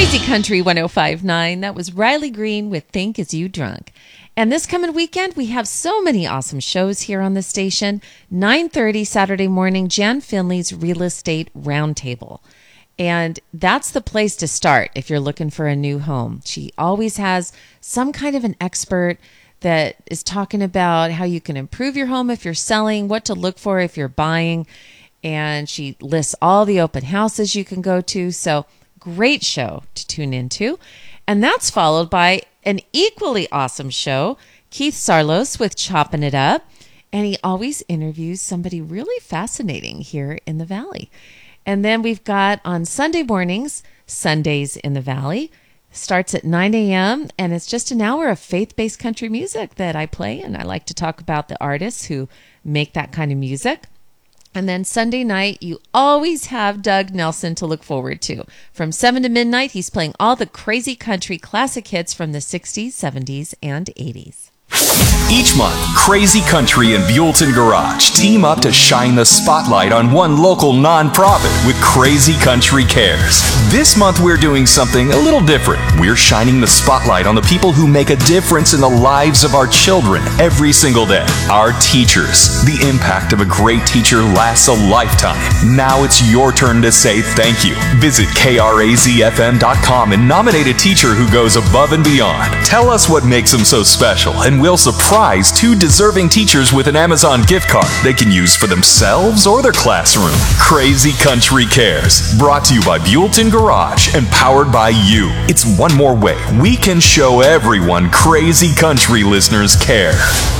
Crazy Country 105.9. That was Riley Green with Think As You Drunk. And this coming weekend, we have so many awesome shows here on the station. 9:30 Saturday morning, Jan Finley's Real Estate Roundtable. And that's the place to start if you're looking for a new home. She always has some kind of an expert that is talking about how you can improve your home if you're selling, what to look for if you're buying. And she lists all the open houses you can go to. So great show to tune into. And that's followed by an equally awesome show, Keith Sarlos with Chopping It Up. And he always interviews somebody really fascinating here in the Valley. And then we've got on Sunday mornings, Sundays in the Valley. Starts at 9 a.m. and it's just an hour of faith-based country music that I play. And I like to talk about the artists who make that kind of music. And then Sunday night, you always have Doug Nelson to look forward to. From 7 to midnight, he's playing all the crazy country classic hits from the 60s, 70s, and 80s. Each month, Crazy Country and Buellton Garage team up to shine the spotlight on one local nonprofit with Crazy Country Cares. This month, we're doing something a little different. We're shining the spotlight on the people who make a difference in the lives of our children every single day. Our teachers. The impact of a great teacher lasts a lifetime. Now it's your turn to say thank you. Visit KRAZFM.com and nominate a teacher who goes above and beyond. Tell us what makes them so special, and we'll surprise 2 deserving teachers with an Amazon gift card they can use for themselves or their classroom. Crazy Country Cares, brought to you by Buellton Garage and powered by you. It's one more way we can show everyone Crazy Country listeners care.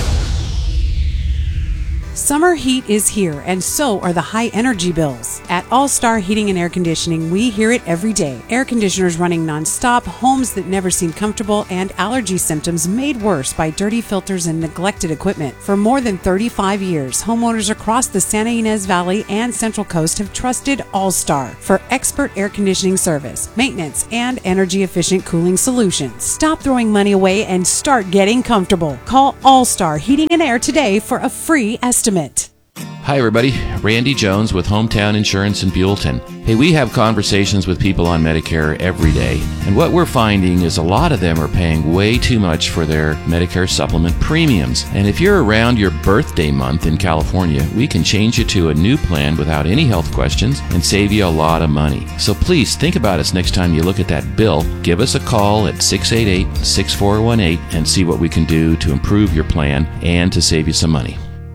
Summer heat is here, and so are the high energy bills. At All Star Heating and Air Conditioning, we hear it every day. Air conditioners running nonstop, homes that never seem comfortable, and allergy symptoms made worse by dirty filters and neglected equipment. For more than 35 years, homeowners across the Santa Ynez Valley and Central Coast have trusted All Star for expert air conditioning service, maintenance, and energy-efficient cooling solutions. Stop throwing money away and start getting comfortable. Call All Star Heating and Air today for a free estimate. Hi everybody, Randy Jones with Hometown Insurance in Buellton. Hey, we have conversations with people on Medicare every day, and what we're finding is a lot of them are paying way too much for their Medicare supplement premiums. And if you're around your birthday month in California, we can change you to a new plan without any health questions and save you a lot of money. So please think about us next time you look at that bill. Give us a call at 688-6418 and see what we can do to improve your plan and to save you some money.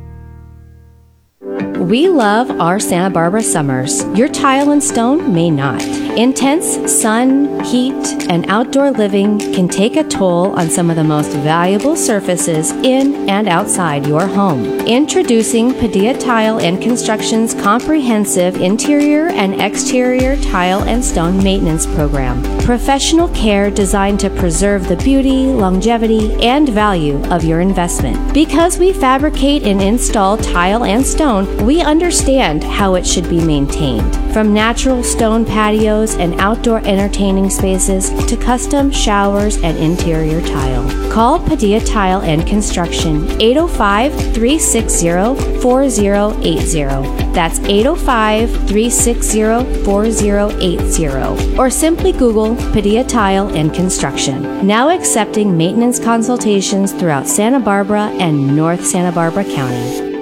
We love our Santa Barbara summers. Your tile and stone may not. Intense sun, heat, and outdoor living can take a toll on some of the most valuable surfaces in and outside your home. Introducing Padilla Tile and Construction's comprehensive interior and exterior tile and stone maintenance program. Professional care designed to preserve the beauty, longevity, and value of your investment. Because we fabricate and install tile and stone, we understand how it should be maintained. From natural stone patios and outdoor entertaining spaces to custom showers and interior tile. Call Padilla Tile and Construction, 805-360-4080. That's 805-360-4080. Or simply Google Padilla Tile and Construction. Now accepting maintenance consultations throughout Santa Barbara and North Santa Barbara County.